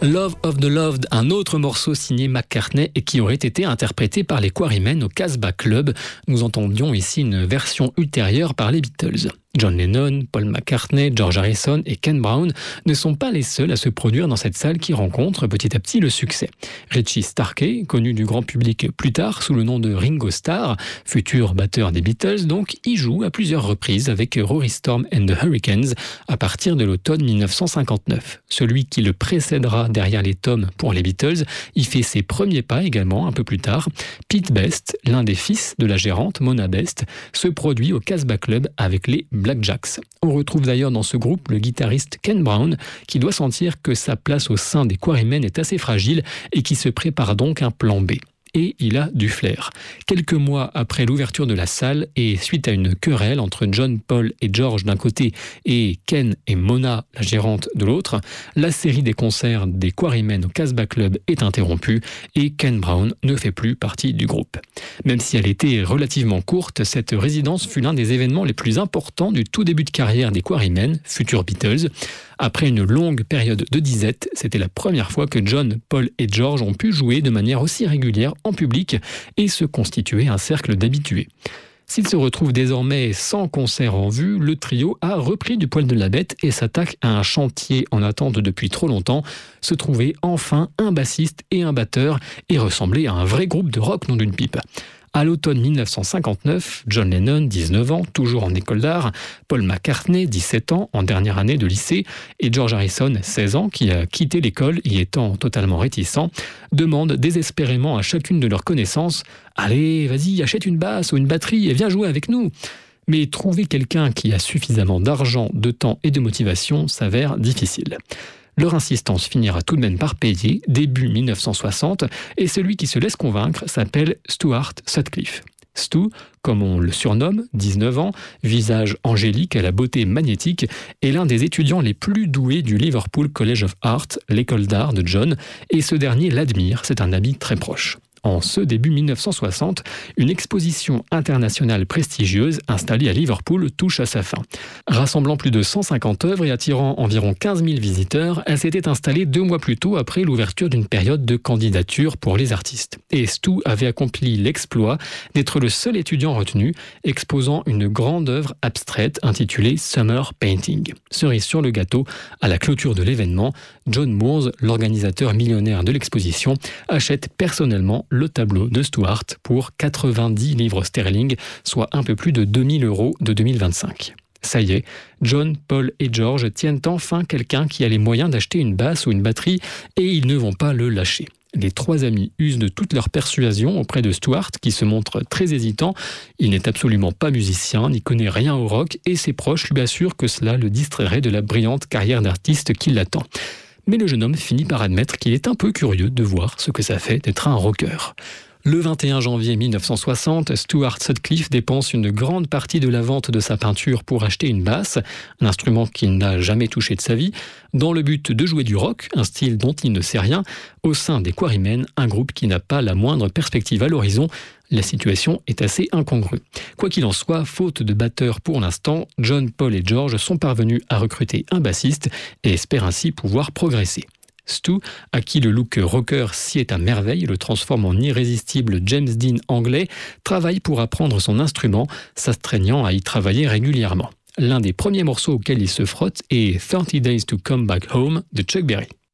Love of the Loved, un autre morceau signé McCartney et qui aurait été interprété par les Quarrymen au Casbah Club. Nous entendions ici une version ultérieure par les Beatles. John Lennon, Paul McCartney, George Harrison et Ken Brown ne sont pas les seuls à se produire dans cette salle qui rencontre petit à petit le succès. Richie Starkey, connu du grand public plus tard sous le nom de Ringo Starr, futur batteur des Beatles, donc y joue à plusieurs reprises avec Rory Storm and the Hurricanes à partir de l'automne 1959. Celui qui le précédera derrière les tomes pour les Beatles y fait ses premiers pas également un peu plus tard. Pete Best, l'un des fils de la gérante Mona Best, se produit au Casbah Club avec les Black Jacks. On retrouve d'ailleurs dans ce groupe le guitariste Ken Brown qui doit sentir que sa place au sein des Quarrymen est assez fragile et qui se prépare donc un plan B. Et il a du flair. Quelques mois après l'ouverture de la salle et suite à une querelle entre John, Paul et George d'un côté et Ken et Mona, la gérante, de l'autre, la série des concerts des Quarrymen au Casbah Club est interrompue et Ken Brown ne fait plus partie du groupe. Même si elle était relativement courte, cette résidence fut l'un des événements les plus importants du tout début de carrière des Quarrymen, futurs Beatles. Après une longue période de disette, c'était la première fois que John, Paul et George ont pu jouer de manière aussi régulière en public et se constituer un cercle d'habitués. S'il se retrouve désormais sans concert en vue, le trio a repris du poil de la bête et s'attaque à un chantier en attente depuis trop longtemps, se trouver enfin un bassiste et un batteur et ressembler à un vrai groupe de rock non d'une pipe. À l'automne 1959, John Lennon, 19 ans, toujours en école d'art, Paul McCartney, 17 ans, en dernière année de lycée, et George Harrison, 16 ans, qui a quitté l'école y étant totalement réticent, demandent désespérément à chacune de leurs connaissances « Allez, vas-y, achète une basse ou une batterie et viens jouer avec nous !» Mais trouver quelqu'un qui a suffisamment d'argent, de temps et de motivation s'avère difficile. Leur insistance finira tout de même par payer, début 1960, et celui qui se laisse convaincre s'appelle Stuart Sutcliffe. Stu, comme on le surnomme, 19 ans, visage angélique à la beauté magnétique, est l'un des étudiants les plus doués du Liverpool College of Art, l'école d'art de John, et ce dernier l'admire, c'est un ami très proche. En ce début 1960, une exposition internationale prestigieuse installée à Liverpool touche à sa fin. Rassemblant plus de 150 œuvres et attirant environ 15 000 visiteurs, elle s'était installée 2 mois plus tôt après l'ouverture d'une période de candidature pour les artistes. Et Stu avait accompli l'exploit d'être le seul étudiant retenu, exposant une grande œuvre abstraite intitulée Summer Painting. Cerise sur le gâteau, à la clôture de l'événement, John Moores, l'organisateur millionnaire de l'exposition, achète personnellement le tableau de Stuart pour 90 livres sterling, soit un peu plus de 2 000 € de 2025. Ça y est, John, Paul et George tiennent enfin quelqu'un qui a les moyens d'acheter une basse ou une batterie et ils ne vont pas le lâcher. Les 3 amis usent de toute leur persuasion auprès de Stuart, qui se montre très hésitant. Il n'est absolument pas musicien, n'y connaît rien au rock et ses proches lui assurent que cela le distrairait de la brillante carrière d'artiste qui l'attend. Mais le jeune homme finit par admettre qu'il est un peu curieux de voir ce que ça fait d'être un rocker. Le 21 janvier 1960, Stuart Sutcliffe dépense une grande partie de la vente de sa peinture pour acheter une basse, un instrument qu'il n'a jamais touché de sa vie, dans le but de jouer du rock, un style dont il ne sait rien, au sein des Quarrymen, un groupe qui n'a pas la moindre perspective à l'horizon. La situation est assez incongrue. Quoi qu'il en soit, faute de batteur pour l'instant, John, Paul et George sont parvenus à recruter un bassiste et espèrent ainsi pouvoir progresser. Stu, à qui le look rocker sied à merveille et le transforme en irrésistible James Dean anglais, travaille pour apprendre son instrument, s'astreignant à y travailler régulièrement. L'un des premiers morceaux auxquels il se frotte est 30 Days to Come Back Home de Chuck Berry.